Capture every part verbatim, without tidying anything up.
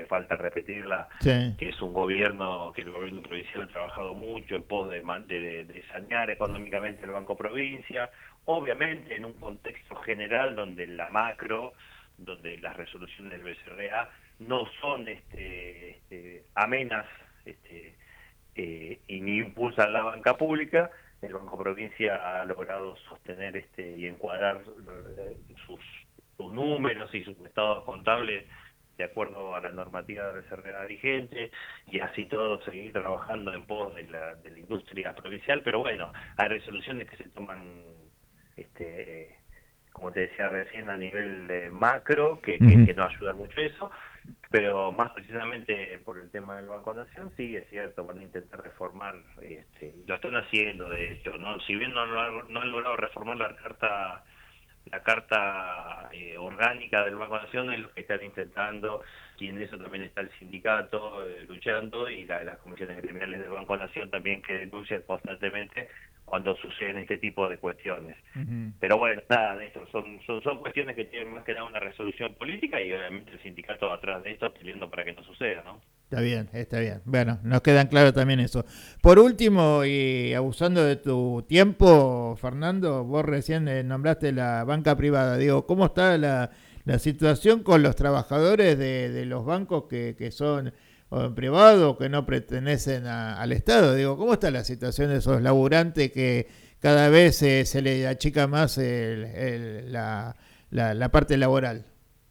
hace falta repetirla, Sí. que es un gobierno, que el gobierno provincial ha trabajado mucho en pos de, man- de, de- de sanear económicamente el Banco Provincia, obviamente en un contexto general donde la macro, donde las resoluciones del B C R A no son este, este, amenas este, eh, y ni impulsan la banca pública. El Banco Provincia ha logrado sostener este y encuadrar eh, sus, sus números y sus estados contables de acuerdo a la normativa de reserva vigente, y así todo seguir trabajando en pos de la, de la industria provincial. Pero bueno, hay resoluciones que se toman, este como te decía recién, a nivel de macro, que, que, Ujú. que no ayuda mucho eso, pero más precisamente por el tema del Banco Nación, sí, es cierto, van a intentar reformar, este, lo están haciendo, de hecho, no, si bien no, no, no han logrado reformar la carta la carta eh, orgánica del Banco Nación, es lo que están intentando, y en eso también está el sindicato eh, luchando, y la, las comisiones criminales del Banco Nación también, que denuncian constantemente cuando suceden este tipo de cuestiones. Ujú. Pero bueno, nada de esto, son, son, son cuestiones que tienen más que nada una resolución política, y obviamente el sindicato atrás de esto pidiendo para que no suceda, ¿no? Está bien, está bien. Bueno, nos quedan claro también eso. Por último, y abusando de tu tiempo, Fernando, vos recién eh, nombraste la banca privada. Digo, ¿cómo está la, la situación con los trabajadores de, de los bancos que, que son o privados o que no pertenecen a- al Estado? Digo, ¿cómo está la situación de esos laburantes que cada vez eh, se le achica más el- el- la, la, la parte laboral?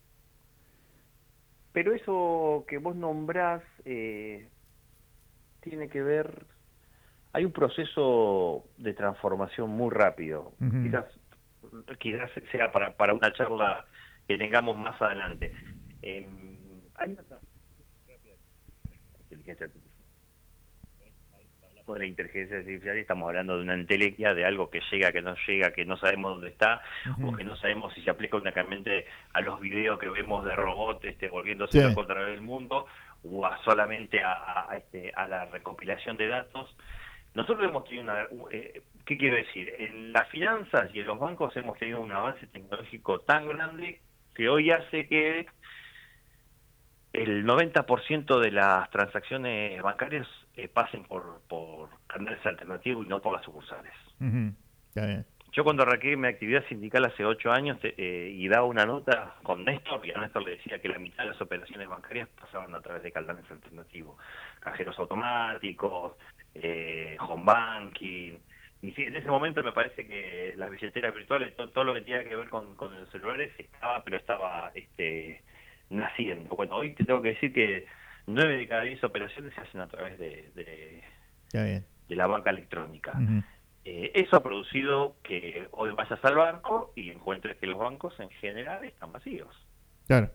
Pero eso que vos nombrás eh, tiene que ver, hay un proceso de transformación muy rápido, Ujú. quizás quizás sea para, para una charla que tengamos más adelante. Eh, hay una inteligencia artificial. Hablamos de la inteligencia artificial y estamos hablando de una entelequia, de algo que llega, que no llega, que no sabemos dónde está, o Ujú. que no sabemos si se aplica únicamente a los videos que vemos de robots este, volviéndose Sí. locos a través del mundo, o a solamente a, a, a, este, a la recopilación de datos. Nosotros hemos tenido una... Eh, ¿Qué quiero decir? En las finanzas y en los bancos hemos tenido un avance tecnológico tan grande que hoy hace que el noventa por ciento de las transacciones bancarias eh, pasen por, por canales alternativos y no por las sucursales. Ujú. Está bien. Yo cuando arranqué mi actividad sindical hace ocho años eh, y daba una nota con Néstor, y a Néstor le decía que la mitad de las operaciones bancarias pasaban a través de canales alternativos, cajeros automáticos, eh, home banking. Y sí, en ese momento me parece que las billeteras virtuales, todo, todo lo que tenía que ver con, con los celulares estaba, pero estaba este, naciendo. Bueno, hoy te tengo que decir que nueve de cada diez operaciones se hacen a través de, de, Está bien. de la banca electrónica. Ujú. Eh, eso ha producido que hoy vayas al banco y encuentres que los bancos en general están vacíos. Claro.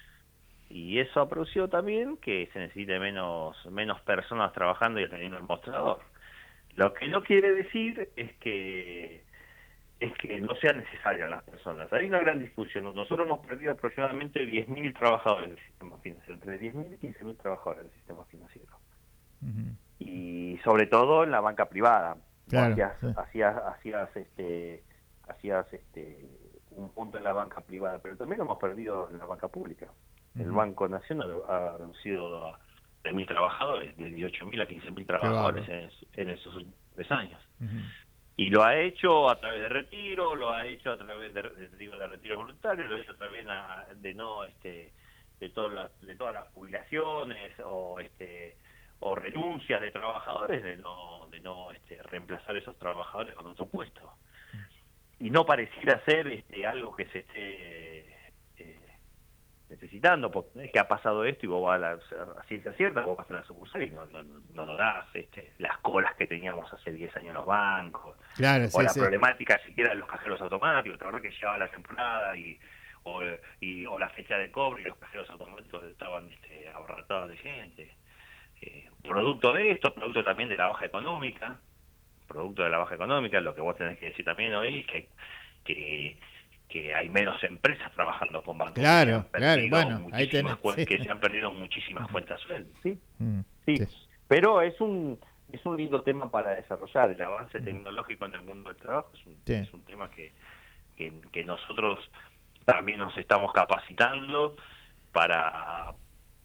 Y eso ha producido también que se necesite menos, menos personas trabajando y atendiendo el mostrador. Lo que no quiere decir es que es que no sean necesarias las personas. Hay una gran discusión. Nosotros hemos perdido aproximadamente diez mil trabajadores del sistema financiero, entre diez mil y quince mil trabajadores del sistema financiero. Ujú. Y sobre todo en la banca privada. Vos Claro, hacías, sí. hacías, hacías este, hacías este un punto en la banca privada, pero también lo hemos perdido en la banca pública. El Ujú. Banco Nacional ha reducido a tres mil trabajadores, de dieciocho mil a quince mil Qué trabajadores bárbaro. en, es- en esos últimos tres años. Ujú. Y lo ha hecho a través de retiro, lo ha hecho a través de, de, digo, de retiro voluntario, lo ha hecho a través de, de no este de todas las de todas las jubilaciones o este o renuncias de trabajadores, de no de no este reemplazar esos trabajadores con otro puesto. Y no pareciera ser este algo que se esté eh, necesitando, porque no es que ha pasado esto y vos vas a la a ciencia cierta, vos vas a la sucursal y no, no, no nos das este, las colas que teníamos hace diez años en los bancos, Claro, o sí, la sí. problemática siquiera de los cajeros automáticos, ¿te acordás que llegaba la temporada y o, y, o la fecha de cobro y los cajeros automáticos estaban este, abarrotados de gente? Eh, producto de esto, producto también de la baja económica, producto de la baja económica, lo que vos tenés que decir también hoy es que, que, que hay menos empresas trabajando con bancos, que se Claro, han claro. Y perdido bueno, ahí muchísimas tenés, cuen- sí. que se han perdido muchísimas cuentas sueltas, sí, Mm, sí, sí. pero es un es un lindo tema para desarrollar. El avance Ujú. tecnológico en el mundo del trabajo es un, Sí. es un tema que, que, que nosotros también nos estamos capacitando para